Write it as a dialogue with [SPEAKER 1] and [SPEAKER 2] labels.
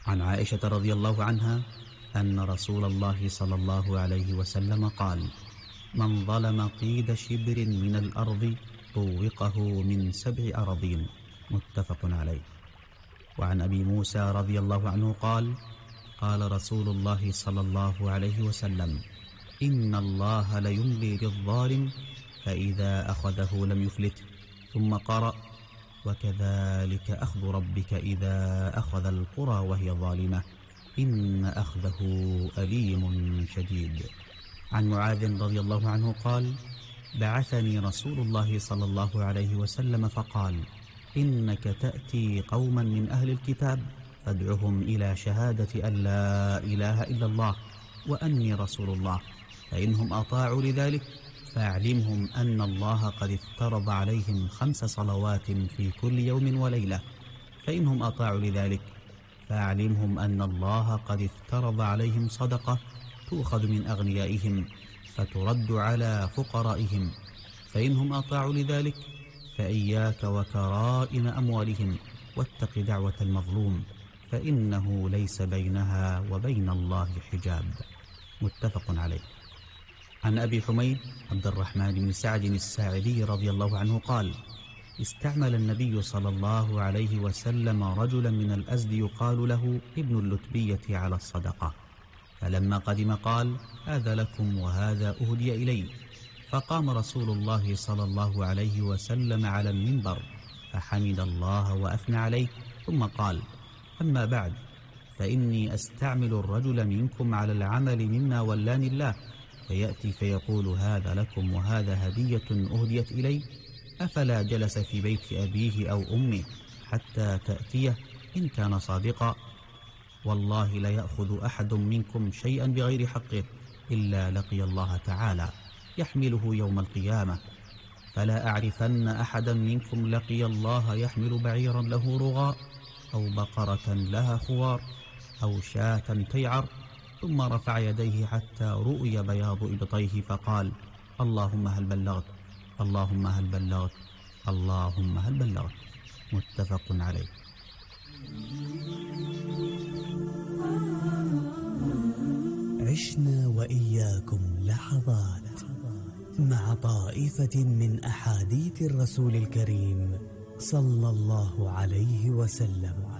[SPEAKER 1] عن عائشة رضي الله عنها أن رسول الله صلى الله عليه وسلم قال: من ظلم قيد شبر من الأرض طوقه من 7 أراضين. متفق عليه. وعن أبي موسى رضي الله عنه قال: قال رسول الله صلى الله عليه وسلم: إن الله ليملي للظالم فإذا أخذه لم يفلته. ثم قرأ: وكذلك أخذ ربك إذا أخذ القرى وهي ظالمة إن أخذه أليم شديد. عن معاذ رضي الله عنه قال: بعثني رسول الله صلى الله عليه وسلم فقال: إنك تأتي قوما من أهل الكتاب فادعهم إلى شهادة أن لا إله إلا الله وأني رسول الله، فإنهم أطاعوا لذلك فأعلمهم أن الله قد افترض عليهم 5 صلوات في كل يوم وليلة. فإنهم أطاعوا لذلك فأعلمهم أن الله قد افترض عليهم صدقة تؤخذ من أغنيائهم فترد على فقرائهم. فإنهم أطاعوا لذلك فإياك وكرائم أموالهم واتق دعوة المظلوم فإنه ليس بينها وبين الله حجاب. متفق عليه. عن أبي حميد عبد الرحمن بن سعد الساعدي رضي الله عنه قال: استعمل النبي صلى الله عليه وسلم رجلا من الأزد يقال له ابن اللتبية على الصدقة، فلما قدم قال: هذا لكم وهذا أهدي إلي. فقام رسول الله صلى الله عليه وسلم على المنبر فحمد الله وأثنى عليه، ثم قال: أما بعد، فإني أستعمل الرجل منكم على العمل مما ولاني الله، فيأتي فيقول: هذا لكم وهذا هدية أهديت إلي، أفلا جلس في بيت أبيه أو أمه حتى تأتيه إن كان صادقا؟ والله لا يأخذ أحد منكم شيئا بغير حقه إلا لقي الله تعالى يحمله يوم القيامة، فلا أعرفن أحدا منكم لقي الله يحمل بعيرا له رغاء أو بقرة لها خوار أو شاة تيعر، ثم رفع يديه حتى رؤي بياض إبطيه فقال: اللهم هل بلغت، اللهم هل بلغت، اللهم هل بلغت. متفق عليه.
[SPEAKER 2] عشنا وإياكم لحظات مع طائفة من أحاديث الرسول الكريم صلى الله عليه وسلم.